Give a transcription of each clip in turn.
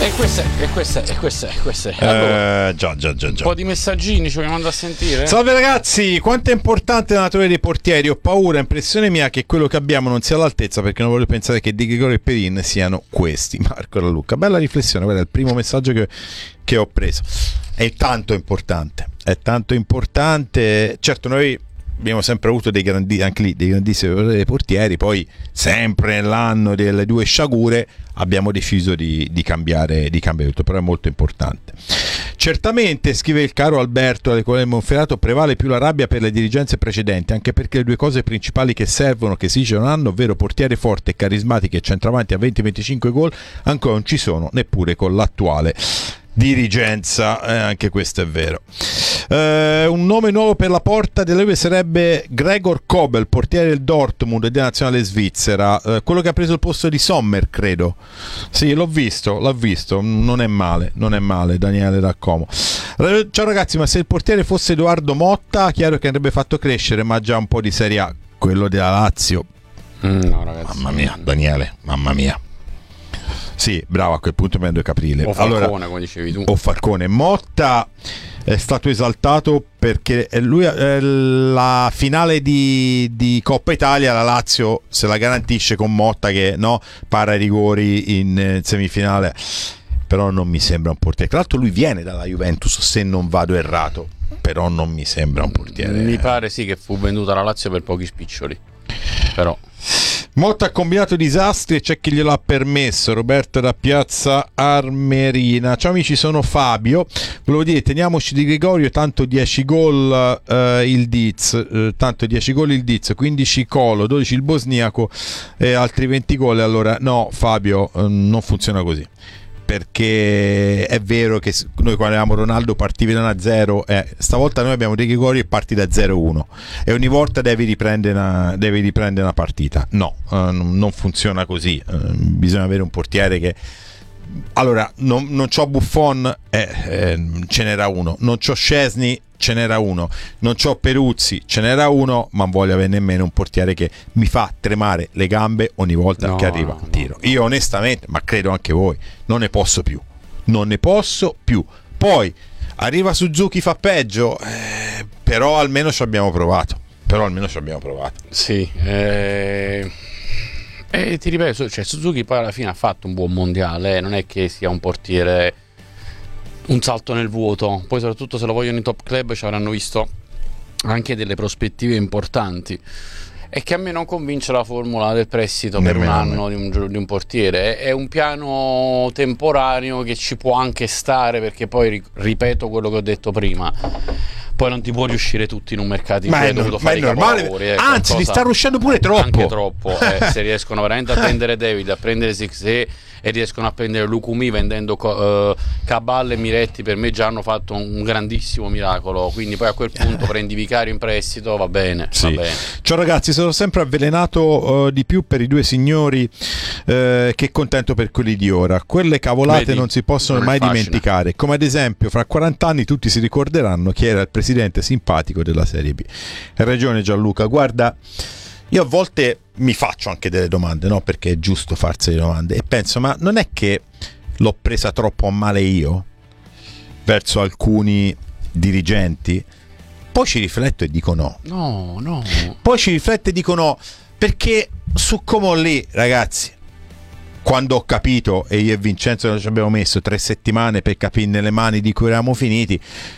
Questa. Allora, Già. un po' di messaggini ci vogliamo andare a sentire? Salve ragazzi, quanto è importante la natura dei portieri. Ho paura, impressione mia, che quello che abbiamo non sia all'altezza, perché non voglio pensare che Di Gregorio e Perin siano questi. Marco Raluca, bella riflessione, guarda, è il primo messaggio che ho preso. È tanto importante. Certo, noi abbiamo sempre avuto dei grandissimi portieri, poi sempre nell'anno delle due sciagure abbiamo deciso di cambiare tutto, però è molto importante. Certamente, scrive il caro Alberto alle quale Monferrato, prevale più la rabbia per le dirigenze precedenti, anche perché le due cose principali che servono, che si non hanno, ovvero portiere forte e carismatiche e centravanti a 20-25 gol, ancora non ci sono neppure con l'attuale dirigenza, anche questo è vero. Un nome nuovo per la porta della Juve sarebbe Gregor Kobel, portiere del Dortmund e della nazionale svizzera, quello che ha preso il posto di Sommer, credo. Sì, l'ho visto, non è male Daniele da Como. Ciao ragazzi, ma se il portiere fosse Edoardo Motta, chiaro che andrebbe fatto crescere, ma già un po' di Serie A. Quello della Lazio, no ragazzi, mamma mia Daniele, mamma mia. Sì, bravo, a quel punto prendo il Caprile. O Falcone, come dicevi tu. O Falcone. Motta è stato esaltato perché lui la finale di Coppa Italia, la Lazio se la garantisce con Motta che para i rigori in semifinale. Però non mi sembra un portiere. Tra l'altro lui viene dalla Juventus, se non vado errato, però non mi sembra un portiere. Mi pare sì che fu venduta alla Lazio per pochi spiccioli, però Motta ha combinato disastri e c'è chi glielo ha permesso. Roberto da Piazza Armerina. Ciao amici, sono Fabio. Volevo dire, teniamoci di Gregorio, tanto 10 gol il Diz, 15 Colo, 12 il bosniaco e altri 20 gol. Allora no Fabio, non funziona così. Perché è vero che noi quando avevamo Ronaldo partivi da 1-0, stavolta noi abbiamo De Gregorio e parti da 0-1 e ogni volta devi riprendere una partita. No, non funziona così. Bisogna avere un portiere che... Allora, non c'ho Buffon, ce n'era uno, non c'ho Szczesny, ce n'era uno, non c'ho Peruzzi, ce n'era uno, ma non voglio avere nemmeno un portiere che mi fa tremare le gambe ogni volta che arriva un tiro. Io onestamente, ma credo anche voi, non ne posso più. Poi arriva Suzuki, fa peggio, però almeno ci abbiamo provato. Sì, ti ripeto, cioè Suzuki poi alla fine ha fatto un buon mondiale, non è che sia un portiere un salto nel vuoto, poi soprattutto se lo vogliono in top club ci avranno visto anche delle prospettive importanti. E che a me non convince la formula del prestito per un anno di un portiere. È un piano temporaneo che ci può anche stare, perché poi ripeto quello che ho detto prima, poi non ti può riuscire tutti in un mercato in cui hai dovuto fare i capolavori, anzi ti sta riuscendo pure troppo, anche troppo. Se riescono veramente a prendere David, a prendere Sixé e riescono a prendere Lukumi vendendo Cabal e Miretti, per me già hanno fatto un grandissimo miracolo. Quindi poi a quel punto prendi Vicario in prestito, va bene, sì. Va bene. Ciao ragazzi, sono sempre avvelenato di più per i due signori che contento per quelli di ora. Quelle cavolate Vedi, non si possono mai dimenticare, come ad esempio fra 40 anni tutti si ricorderanno chi era il presidente simpatico della Serie B. Hai ragione Gianluca, guarda, io a volte mi faccio anche delle domande, no? Perché è giusto farsi delle domande, e penso, ma non è che l'ho presa troppo a male io verso alcuni dirigenti? Poi ci rifletto e dico no. Poi ci rifletto e dico no, perché su Como lì, ragazzi, quando ho capito, e io e Vincenzo ci abbiamo messo 3 settimane per capire nelle mani di cui eravamo finiti,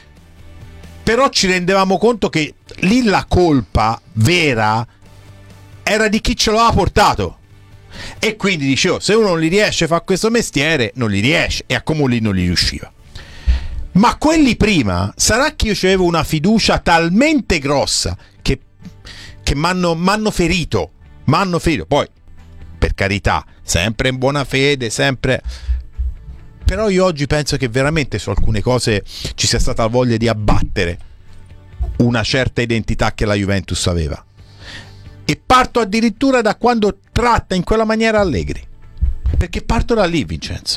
però ci rendevamo conto che lì la colpa vera era di chi ce lo ha portato, e quindi dicevo, se uno non li riesce a fare questo mestiere, non li riesce, e a Como lì non gli riusciva. Ma quelli prima, sarà che io avevo una fiducia talmente grossa che m'hanno ferito. Poi, per carità, sempre in buona fede, sempre. Però io oggi penso che veramente su alcune cose ci sia stata la voglia di abbattere una certa identità che la Juventus aveva. E parto addirittura da quando tratta in quella maniera Allegri. Perché parto da lì, Vincenzo.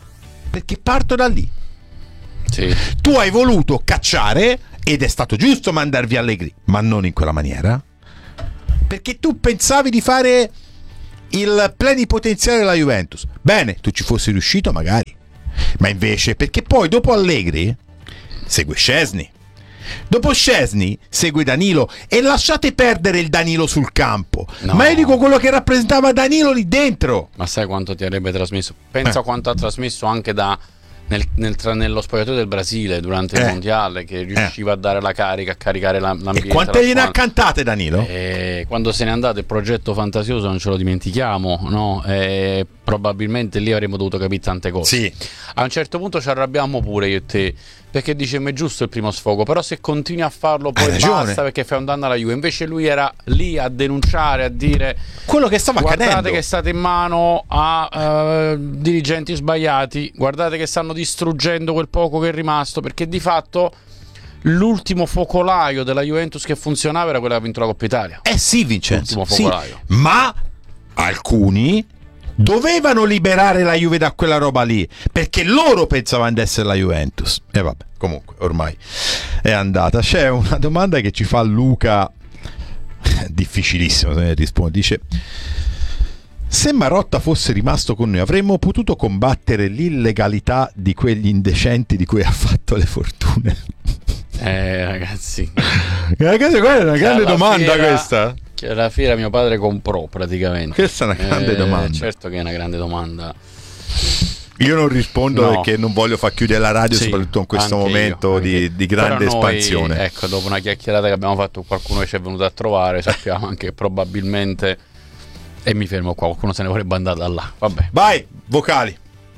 Sì. Tu hai voluto cacciare, ed è stato giusto mandar via Allegri, ma non in quella maniera, perché tu pensavi di fare il plenipotenziario della Juventus. Bene, tu ci fossi riuscito magari, Ma invece, perché poi dopo Allegri segue Szczęsny, dopo Szczęsny segue Danilo, e lasciate perdere il Danilo sul campo, ma io dico quello che rappresentava Danilo lì dentro. Ma sai quanto ti avrebbe trasmesso? Pensa quanto ha trasmesso anche nello spogliatoio del Brasile durante il mondiale, che riusciva a dare la carica, a caricare l'ambiente. E quante gliene ha cantate Danilo? Quando se n'è andato il progetto fantasioso non ce lo dimentichiamo, no? Probabilmente lì avremmo dovuto capire tante cose. Sì. A un certo punto ci arrabbiamo pure io e te, perché dice ma è giusto il primo sfogo, però se continui a farlo poi basta, perché fai un danno alla Juve. Invece lui era lì a denunciare, a dire quello che stava accadendo. Guardate che state in mano a dirigenti sbagliati, guardate che stanno distruggendo quel poco che è rimasto, perché di fatto l'ultimo focolaio della Juventus che funzionava era quella che ha vinto la Coppa Italia. Sì, Vincenzo, l'ultimo focolaio. Sì, ma alcuni dovevano liberare la Juve da quella roba lì, perché loro pensavano di essere la Juventus. E vabbè, comunque ormai è andata. C'è una domanda che ci fa Luca, difficilissimo se ne risponde. Dice: se Marotta fosse rimasto con noi avremmo potuto combattere l'illegalità di quegli indecenti di cui ha fatto le fortune? Ragazzi, quella è una grande domanda, questa. Che alla fiera mio padre comprò praticamente. Questa è una grande domanda. Certo che è una grande domanda. Io non rispondo perché non voglio far chiudere la radio, soprattutto in questo momento di grande espansione. Ecco, dopo una chiacchierata che abbiamo fatto con qualcuno che ci è venuto a trovare, sappiamo anche che probabilmente, e mi fermo qua, qualcuno se ne vorrebbe andare da là. Vabbè. Vai, vocali.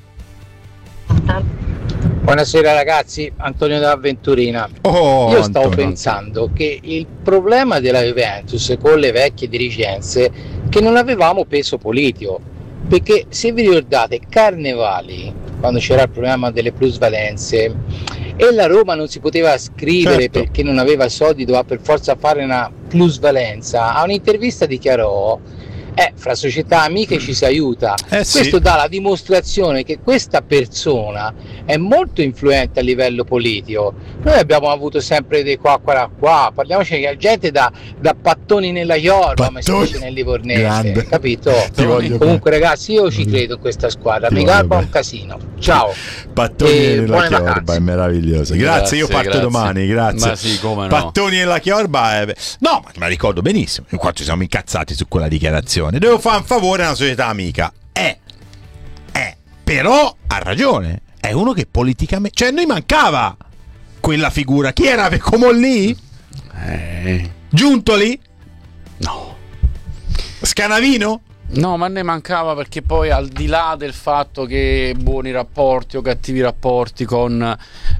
Buonasera ragazzi, Antonio da Venturina. Io stavo pensando che il problema della Juventus con le vecchie dirigenze è che non avevamo peso politico, perché se vi ricordate Carnevali, quando c'era il problema delle plusvalenze e la Roma non si poteva scrivere perché non aveva soldi, doveva per forza fare una plusvalenza, a un'intervista dichiarò fra società amiche ci si aiuta. Questo dà la dimostrazione che questa persona è molto influente a livello politico. Noi abbiamo avuto sempre dei qua, parliamoci che la gente da pattoni nella chiorba, come si dice nel Livornese, capito? Comunque ragazzi, io ci credo in questa squadra, mi garba un casino. Ciao. Pattoni nella chiorba è meraviglioso. Grazie, io parto domani, grazie. Ma sì, come no. Pattoni nella chiorba no, ma me la ricordo benissimo, in quanto ci siamo incazzati su quella dichiarazione. Devo fare un favore a una società amica. Però ha ragione. È uno che politicamente, cioè, noi mancava quella figura. Chi era? Comolli? Giuntoli? No. Scanavino? No, ma ne mancava, perché poi al di là del fatto che buoni rapporti o cattivi rapporti con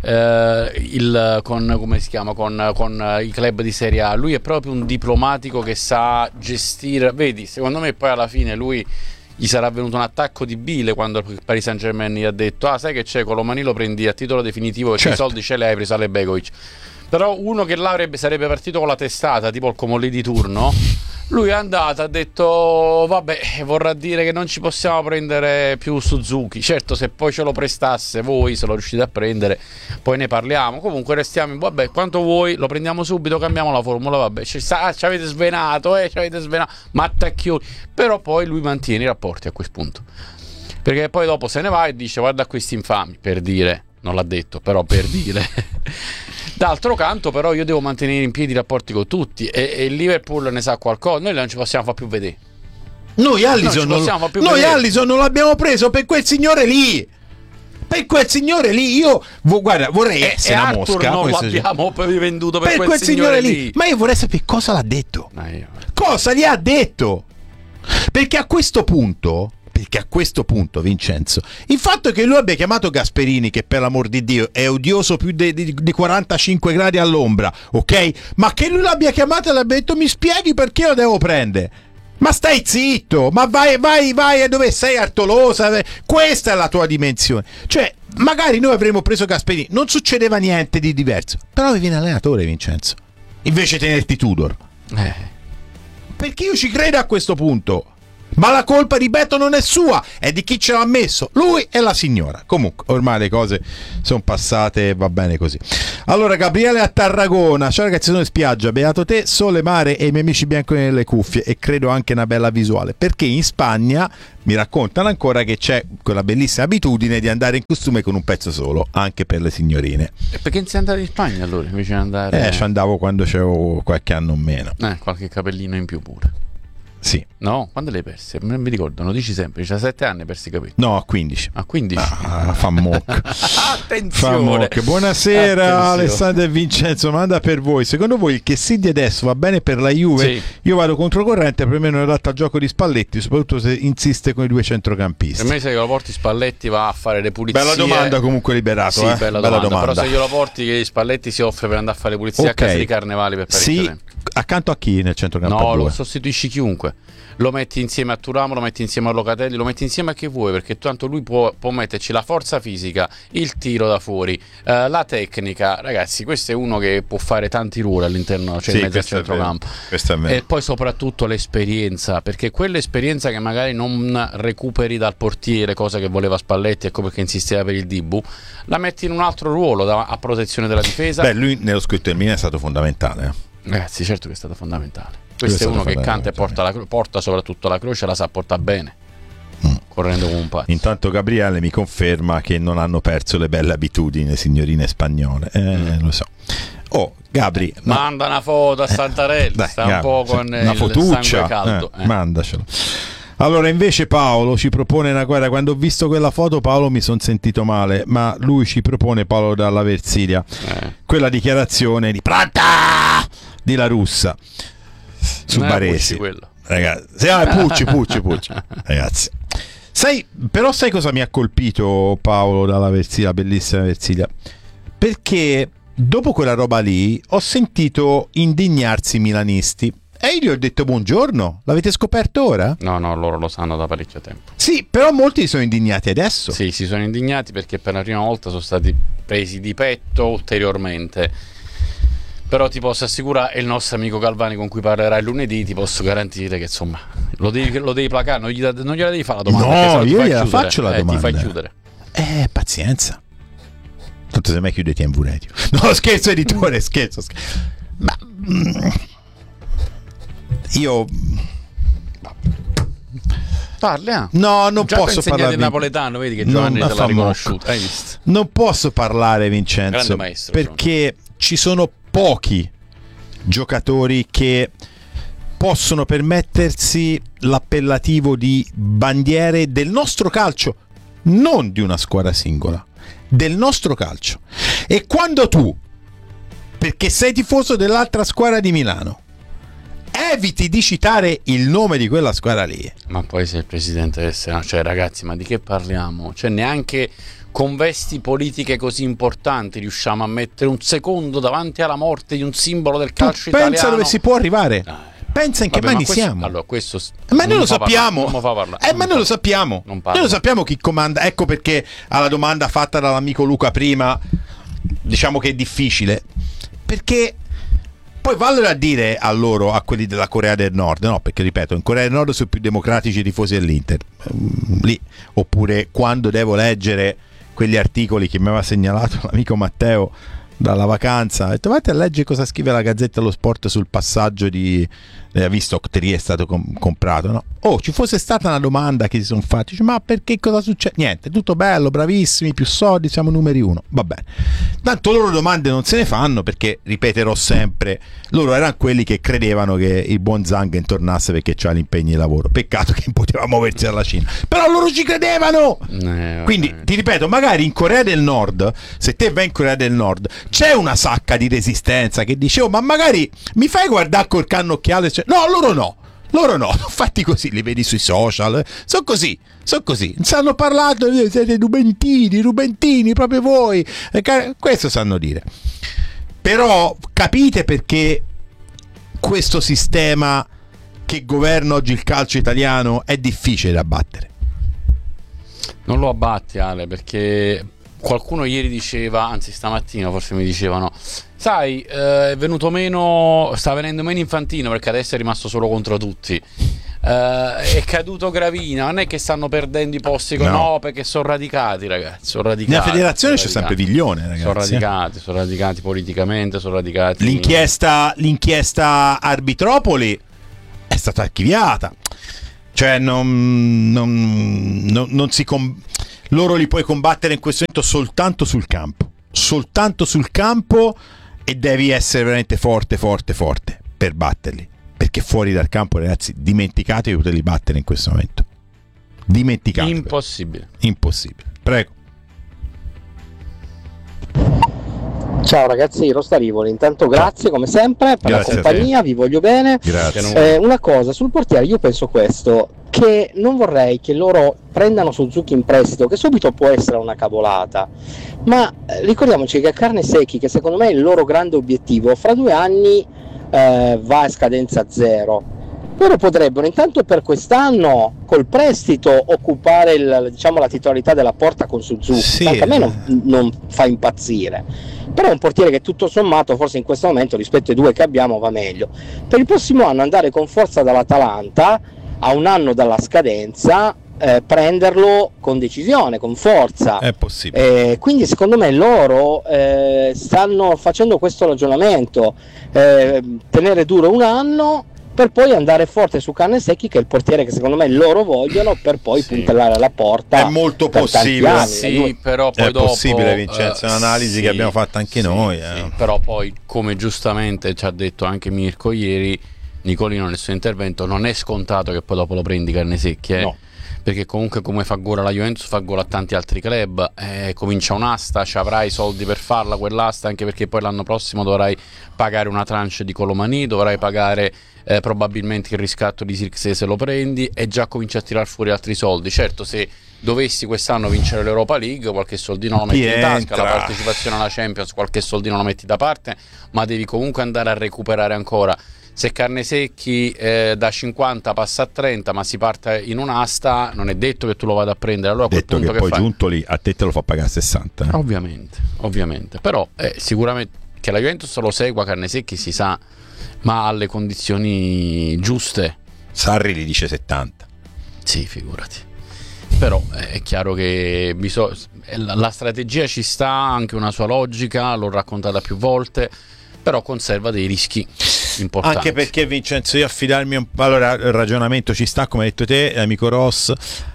come si chiama, con i club di Serie A, lui è proprio un diplomatico che sa gestire. Vedi, secondo me poi alla fine lui gli sarà venuto un attacco di bile quando il Paris Saint-Germain gli ha detto sai che c'è, Colomani lo prendi a titolo definitivo perché i soldi ce li hai, preso Begovic. Però uno che là sarebbe partito con la testata, tipo il Comolli di turno, lui è andato, ha detto vabbè, vorrà dire che non ci possiamo prendere più Suzuki. Certo, se poi ce lo prestasse voi, se lo riuscite a prendere, poi ne parliamo. Comunque restiamo vabbè, quanto vuoi, lo prendiamo subito, cambiamo la formula, vabbè, ci avete svenato, mattacchioni. Però poi lui mantiene i rapporti a quel punto, perché poi dopo se ne va e dice guarda questi infami, per dire, non l'ha detto, però per dire. D'altro canto però io devo mantenere in piedi i rapporti con tutti, e il Liverpool ne sa qualcosa. Noi non ci possiamo fare più vedere. Noi Alisson non l'abbiamo preso per quel signore lì. Per quel signore lì io vorrei essere una mosca. Non l'abbiamo venduto per quel signore lì. Ma io vorrei sapere cosa l'ha detto. Cosa gli ha detto? Perché a questo punto, Vincenzo, il fatto che lui abbia chiamato Gasperini, che per l'amor di Dio è odioso più di 45 gradi all'ombra, ok? Ma che lui l'abbia chiamato e l'abbia detto mi spieghi perché lo devo prendere? Ma stai zitto, ma vai a dove sei, Artolosa? Questa è la tua dimensione. Cioè, magari noi avremmo preso Gasperini, non succedeva niente di diverso, però viene allenatore, Vincenzo, invece tenerti Tudor. Perché io ci credo a questo punto. ma la colpa, ripeto, non è sua, è di chi ce l'ha messo, lui e la signora. Comunque ormai le cose sono passate, va bene così. Allora, Gabriele a Tarragona: ciao ragazzi, sono in spiaggia, beato te, sole, mare e i miei amici bianchi nelle cuffie, e credo anche una bella visuale, perché in Spagna mi raccontano ancora che c'è quella bellissima abitudine di andare in costume con un pezzo solo, anche per le signorine. E perché non sei andato in Spagna allora invece di andare? Ci andavo quando c'avevo qualche anno in meno. Qualche capellino in più pure. Sì. No? Quando le hai perse? Non mi ricordo, lo dici sempre, 17 anni hai perso i capelli. No, a 15. A 15? Fa mock. Attenzione. Fa mock. Buonasera. Attenzione. Alessandro e Vincenzo, manda per voi. Secondo voi il Chessy di adesso va bene per la Juve? Sì. Io vado controcorrente, per me non è adatto al gioco di Spalletti, soprattutto se insiste con i due centrocampisti. Per me se lo porti Spalletti va a fare le pulizie. Bella domanda comunque, Liberato. Sì, bella domanda. Però se glielo glielo porti che Spalletti si offre per andare a fare le pulizie a casa di Carnevali per parecchio tempo. Accanto a chi nel centrocampo? No, lo sostituisci chiunque. Lo metti insieme a Turamo, lo metti insieme a Locatelli, lo metti insieme a chi vuoi, perché tanto lui può metterci la forza fisica, il tiro da fuori, la tecnica. Ragazzi, questo è uno che può fare tanti ruoli all'interno, cioè in mezzo al centrocampo. E poi soprattutto l'esperienza, perché quell'esperienza che magari non recuperi dal portiere, cosa che voleva Spalletti, ecco perché insisteva per il Dibu, la metti in un altro ruolo a protezione della difesa. Beh, lui nello scritto del Milan è stato fondamentale. Ragazzi, certo che è stato fondamentale. Questo è uno che canta e porta soprattutto la croce, la sa portare bene, correndo come un pazzo. Intanto Gabriele mi conferma che non hanno perso le belle abitudini le signorine spagnole. Lo so. Oh, Gabri, manda una foto a Santarelli, sta un po' con una il fotuccia, sangue caldo. Mandacelo. Allora invece Paolo ci propone una guerra. Quando ho visto quella foto, Paolo, mi sono sentito male, ma lui ci propone, Paolo dalla Versilia, quella dichiarazione di planta di La Russa su Baresi, ragazzi. Pucci. Ragazzi, sai cosa mi ha colpito, Paolo dalla Versilia, bellissima Versilia, perché dopo quella roba lì ho sentito indignarsi i milanisti e io gli ho detto buongiorno, l'avete scoperto ora? No, loro lo sanno da parecchio tempo. Sì, però molti sono indignati adesso. Sì, si sono indignati perché per la prima volta sono stati presi di petto ulteriormente. Però ti posso assicurare, e il nostro amico Galvani con cui parlerai lunedì, ti posso garantire che insomma lo devi placare, non gliela devi fare la domanda. No, io gliela faccio la domanda. Ti fai chiudere. Pazienza. Tanto se mai chiudete in Radio. No, scherzo editore, scherzo. Ma io parli, No, non già posso parlare il napoletano, vedi che Giovanni te l'ha riconosciuto. Hai visto? Non posso parlare, Vincenzo, grande maestro, perché ci sono pochi giocatori che possono permettersi l'appellativo di bandiere del nostro calcio, non di una squadra singola, del nostro calcio. E quando tu, perché sei tifoso dell'altra squadra di Milano, eviti di citare il nome di quella squadra lì, ma poi sei il presidente del Senato, cioè ragazzi, ma di che parliamo? Cioè neanche con vesti politiche così importanti riusciamo a mettere un secondo davanti alla morte di un simbolo del calcio italiano. Pensa dove si può arrivare. Pensa in che mani siamo. Allora, questo ma noi lo sappiamo. Non mi fa parlare. Ma noi lo sappiamo. Noi lo sappiamo chi comanda. Ecco perché alla domanda fatta dall'amico Luca prima, diciamo che è difficile. Perché poi vallo a dire a loro, a quelli della Corea del Nord, no? Perché ripeto, in Corea del Nord sono più democratici i tifosi dell'Inter. Lì. Oppure quando devo leggere quegli articoli che mi aveva segnalato l'amico Matteo dalla vacanza, ha detto vatti a leggere cosa scrive la Gazzetta dello Sport sul passaggio di visto Octeria è stato comprato, no? Ci fosse stata una domanda che si sono fatti, dice, ma perché cosa succede? Niente, tutto bello, bravissimi, più soldi, siamo numeri uno, va bene. Tanto loro domande non se ne fanno, perché ripeterò sempre, loro erano quelli che credevano che il buon Zhang tornasse perché c'ha l'impegno di lavoro, peccato che non poteva muoversi dalla Cina, però loro ci credevano. Quindi ti ripeto, magari in Corea del Nord, se te vai in Corea del Nord, c'è una sacca di resistenza che dice ma magari mi fai guardare col cannocchiale. No, loro no, fatti così, li vedi sui social, sono così, non sanno parlare, siete rubentini proprio voi, questo sanno dire. Però capite perché questo sistema che governa oggi il calcio italiano è difficile da abbattere. Non lo abbatti, Ale, perché qualcuno ieri diceva, anzi stamattina forse mi dicevano, sai, è venuto meno, sta venendo meno Infantino perché adesso è rimasto solo contro tutti. è caduto Gravina, non è che stanno perdendo i posti no, perché sono radicati, ragazzi, sono radicati. Nella federazione c'è sempre Viglione, ragazzi. Sono radicati politicamente, sono radicati. L'inchiesta Arbitropoli è stata archiviata, cioè non si loro li puoi combattere in questo momento soltanto sul campo, e devi essere veramente forte per batterli, perché fuori dal campo, ragazzi, dimenticatevi di poterli battere in questo momento. Dimenticatevi. Impossibile. Prego. Ciao ragazzi, Rostarivoli, intanto grazie come sempre per la compagnia, vi voglio bene. Grazie. Una cosa sul portiere, io penso questo, che non vorrei che loro prendano Suzuki in prestito, che subito può essere una cavolata, ma ricordiamoci che a Carnesecchi, che secondo me è il loro grande obiettivo, fra 2 anni va a scadenza zero. Loro potrebbero intanto per quest'anno col prestito occupare la titolarità della porta con Suzuki, sì, a me non fa impazzire, però è un portiere che tutto sommato forse in questo momento rispetto ai 2 che abbiamo va meglio. Per il prossimo anno andare con forza dall'Atalanta a 1 anno dalla scadenza, prenderlo con decisione, con forza, è possibile. Quindi secondo me loro stanno facendo questo ragionamento, tenere duro 1 anno per poi andare forte su Carnesecchi, che è il portiere che secondo me loro vogliono, per poi puntellare alla porta. È molto possibile, sì, però poi è dopo, possibile, Vincenzo, è un'analisi sì, che abbiamo fatto anche noi. Sì, però poi, come giustamente ci ha detto anche Mirko ieri, Nicolino nel suo intervento, non è scontato che poi dopo lo prendi Carnesecchi, no, perché comunque come fa gola la Juventus fa gola a tanti altri club, comincia un'asta, ci avrai i soldi per farla quell'asta, anche perché poi l'anno prossimo dovrai pagare una tranche di Colomani, dovrai pagare probabilmente il riscatto di Sirkzee se lo prendi, e già cominci a tirar fuori altri soldi. Certo, se dovessi quest'anno vincere l'Europa League, qualche soldino lo metti in tasca, la partecipazione alla Champions qualche soldino lo metti da parte, ma devi comunque andare a recuperare ancora. Se Carnesecchi da 50 passa a 30, ma si parte in un'asta, non è detto che tu lo vada a prendere. Allora, detto che poi giunto lì a te lo fa pagare 60. Ovviamente. Però sicuramente che la Juventus lo segua Carnesecchi si sa, ma alle condizioni giuste. Sarri gli dice 70. Sì, figurati. Però è chiaro che la strategia ci sta, anche una sua logica, l'ho raccontata più volte, però conserva dei rischi importanti. Anche perché, Vincenzo, io affidarmi allora il ragionamento ci sta, come hai detto te, amico Ross,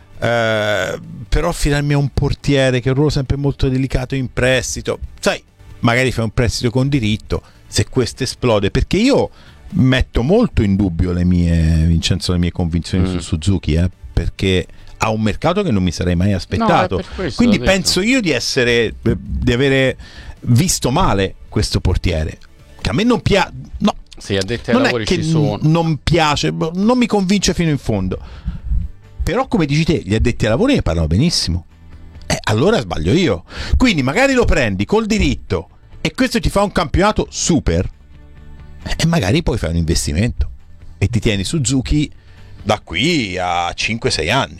però affidarmi a un portiere che è un ruolo sempre molto delicato in prestito, sai, magari fai un prestito con diritto, se questo esplode, perché io metto molto in dubbio le mie convinzioni su Suzuki, perché ha un mercato che non mi sarei mai aspettato, quindi penso io di avere visto male questo portiere, che a me non piace, no, sì, addetti ai lavori ci sono, non piace, non mi convince fino in fondo, però come dici te, gli addetti ai lavori ne parlano benissimo, allora sbaglio io, quindi magari lo prendi col diritto e questo ti fa un campionato super, e magari poi fai un investimento e ti tieni Suzuki da qui a 5-6 anni.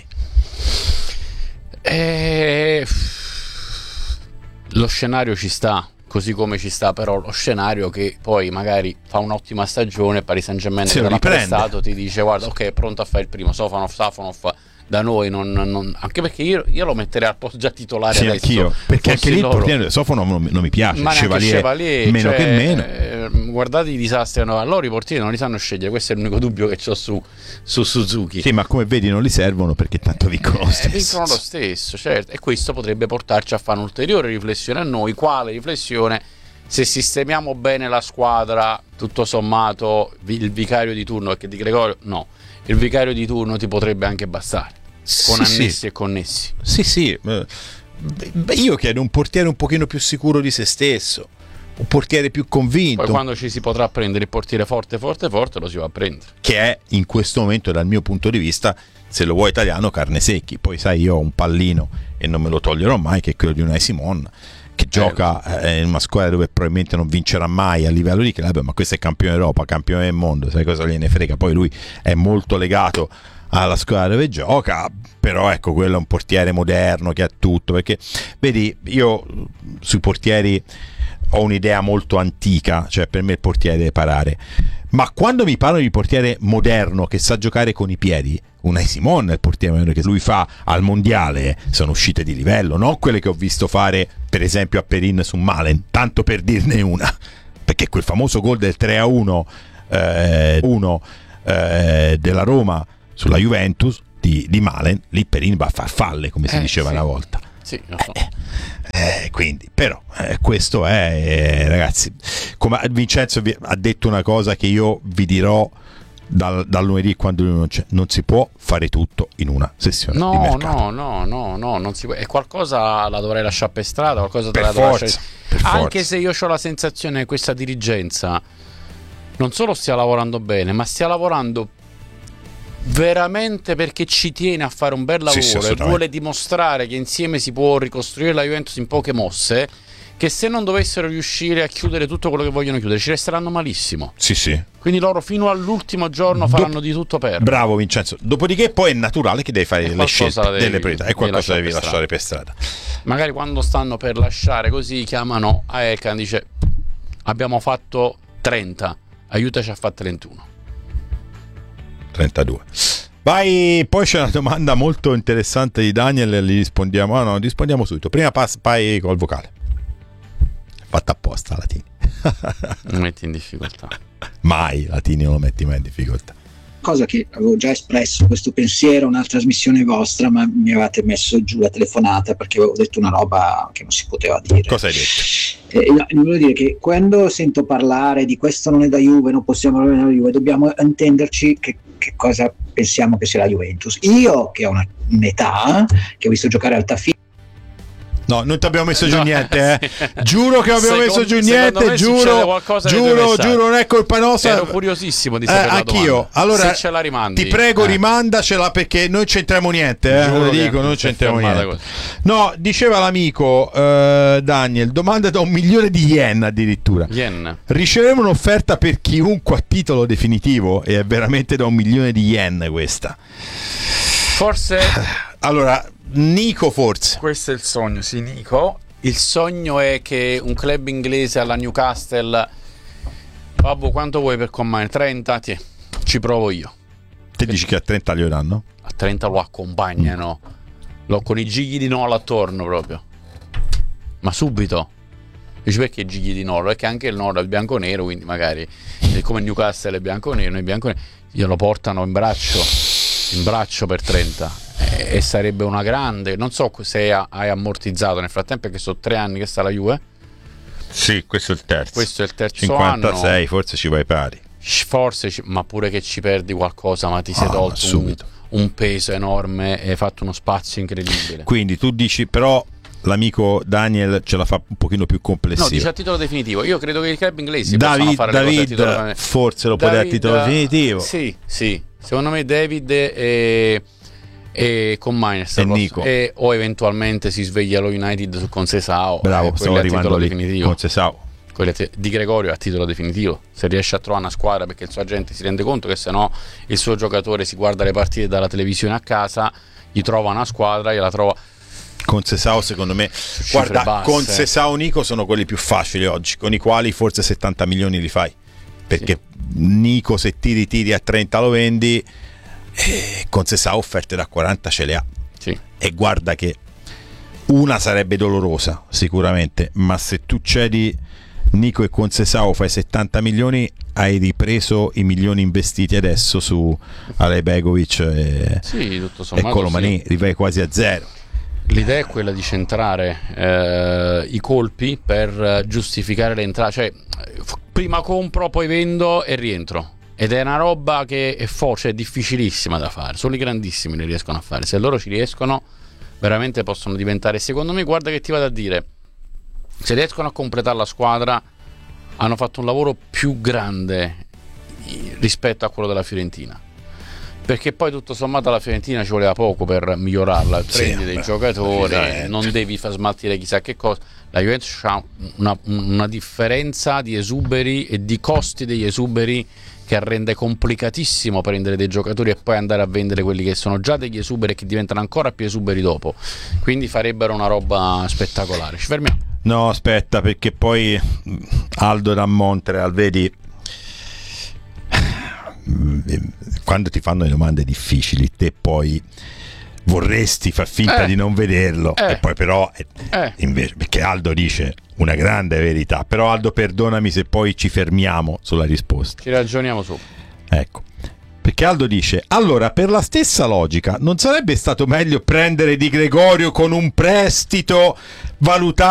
Lo scenario ci sta, così come ci sta però lo scenario che poi magari fa un'ottima stagione, Paris Saint-Germain che l'ha prestato, ti dice guarda, ok, è pronto a fare il primo, Safonov da noi non anche perché io lo metterei al posto già titolare, sì, adesso, anch'io, perché anche lì il portiere Safonov non mi piace, ma Chevalier meno cioè, che meno. Guardate i disastri, loro i portieri non li sanno scegliere, questo è l'unico dubbio che ho su Suzuki. Sì, ma come vedi non li servono, perché tanto vincono lo stesso. Vincono lo stesso, certo, e questo potrebbe portarci a fare un'ulteriore riflessione a noi. Quale riflessione? Se sistemiamo bene la squadra, tutto sommato il vicario di turno, perché Di Gregorio no, il vicario di turno ti potrebbe anche bastare, con annessi e connessi. Sì. Io chiedo un portiere un pochino più sicuro di se stesso, un portiere più convinto. Poi quando ci si potrà prendere il portiere forte lo si va a prendere, che è in questo momento, dal mio punto di vista, se lo vuoi italiano, Carnesecchi. Poi sai, io ho un pallino e non me lo toglierò mai, che è quello di Unai Simon, che gioca in una squadra dove probabilmente non vincerà mai a livello di club, ma questo è campione d'Europa, campione del mondo, sai cosa gliene frega. Poi lui è molto legato alla squadra dove gioca, però ecco, quello è un portiere moderno che ha tutto, perché vedi, io sui portieri ho un'idea molto antica, cioè per me il portiere deve parare, Ma quando mi parlano di portiere moderno che sa giocare con i piedi, Unai Simon è il portiere moderno che lui fa al mondiale, sono uscite di livello, non quelle che ho visto fare per esempio a Perin su Malen, tanto per dirne una, perché quel famoso gol del 3-1 della Roma sulla Juventus di Malen, lì Perin va a far falle, come si diceva una volta. Sì, lo so. Quindi, però, questo è, ragazzi, come Vincenzo ha detto una cosa che io vi dirò dal lunedì quando lui non c'è: non si può fare tutto in una sessione di mercato. No, non si può. E qualcosa la dovrei lasciare per strada, qualcosa per la forza, lasciare. per Anche forza. se io ho la sensazione che questa dirigenza non solo stia lavorando bene, ma stia lavorando veramente perché ci tiene a fare un bel lavoro, sì, e vuole dimostrare che insieme si può ricostruire la Juventus in poche mosse, che se non dovessero riuscire a chiudere tutto quello che vogliono chiudere ci resteranno malissimo. Sì. Quindi loro fino all'ultimo giorno faranno di tutto per. Bravo Vincenzo. Dopodiché poi è naturale che devi fare le scelte, delle priorità, e qualcosa devi lasciare per strada. Magari quando stanno per lasciare così chiamano a Elkan, dice: abbiamo fatto 30, aiutaci a fare 31. 32. Vai, poi c'è una domanda molto interessante di Daniel e gli rispondiamo. Rispondiamo subito. Prima vai col vocale. Fatta apposta, Latini. Non metti in difficoltà. Mai, Latini non lo metti mai in difficoltà. Cosa che avevo già espresso questo pensiero a una trasmissione vostra, ma mi avevate messo giù la telefonata perché avevo detto una roba che non si poteva dire. Cosa hai detto? No, volevo dire che quando sento parlare di questo non è da Juve, non possiamo parlare da Juve, dobbiamo intenderci che cosa pensiamo che sia la Juventus. Io che ho un'età, che ho visto giocare Altafini. No, non ti abbiamo messo giù niente, Giuro che abbiamo messo giù niente, giuro, non è colpa nostra. Ero curiosissimo di sapere anch'io. Allora, se ce la rimandi, ti prego, rimandacela, perché noi c'entriamo niente, lo dico, non c'entriamo niente. Così. No, diceva l'amico Daniel, domanda da 1 milione di yen addirittura. Riceveremo un'offerta per chiunque a titolo definitivo, e è veramente da 1 milione di yen questa. Forse allora Nico, forse questo è il sogno, sì, Nico. Il sogno è che un club inglese alla Newcastle: babbo, quanto vuoi per Combine? 30? Ci provo io. Te dici che a 30 glielo danno? A 30 lo accompagnano, con i gigli di Nola attorno proprio, ma subito. Dici: perché gigli di Nola? Perché anche il Nola è il bianco-nero, quindi magari come il Newcastle è bianco-nero, glielo portano in braccio per 30. E sarebbe una grande. Non so se hai ammortizzato nel frattempo, che sono 3 anni che sta la Juve. Sì, questo è il terzo. Questo è il terzo 56, anno. forse ci vai pari. Forse, ma pure che ci perdi qualcosa, ma ti sei tolto un peso enorme e hai fatto uno spazio incredibile. Quindi tu dici, però l'amico Daniel ce la fa un pochino più complessiva. No, dice a titolo definitivo. Io credo che i club inglesi possano fare le cose a titolo definitivo. Forse lo può dare a titolo definitivo. Sì. Secondo me David e con Miners e Nico, o eventualmente si sveglia lo United su Concesao. Bravo, stavo arrivando lì. Definitivo. Concesao. Di Gregorio a titolo definitivo, se riesce a trovare una squadra, perché il suo agente si rende conto che se no il suo giocatore si guarda le partite dalla televisione a casa, gli trova una squadra, gliela trova. Concesao, secondo me, guarda, Concesao, Nico sono quelli più facili oggi, con i quali forse 70 milioni li fai, perché Nico, se tiri a 30 lo vendi, e Concesao offerte da 40 ce le ha. E guarda che una sarebbe dolorosa sicuramente, ma se tu cedi Nico e Concesao fai 70 milioni, hai ripreso i milioni investiti adesso su Alejbegovic e Colomani, rivai quasi a zero. L'idea è quella di centrare i colpi per giustificare le entrate, cioè prima compro, poi vendo e rientro, ed è una roba che è forse è difficilissima da fare, solo i grandissimi ne riescono a fare. Se loro ci riescono veramente possono diventare, secondo me, guarda che ti vado a dire, se riescono a completare la squadra hanno fatto un lavoro più grande rispetto a quello della Fiorentina, perché poi tutto sommato la Fiorentina ci voleva poco per migliorarla, prendi dei giocatori, non devi far smaltire chissà che cosa. La Juventus ha una differenza di esuberi e di costi degli esuberi che rende complicatissimo prendere dei giocatori e poi andare a vendere quelli che sono già degli esuberi e che diventano ancora più esuberi dopo, quindi farebbero una roba spettacolare. Ci fermiamo? No, aspetta, perché poi Aldo da Montreal, vedi, quando ti fanno le domande difficili te poi vorresti far finta di non vederlo e poi però invece, perché Aldo dice una grande verità, però Aldo perdonami se poi ci fermiamo sulla risposta, ci ragioniamo su, ecco, perché Aldo dice allora per la stessa logica non sarebbe stato meglio prendere Di Gregorio con un prestito valutato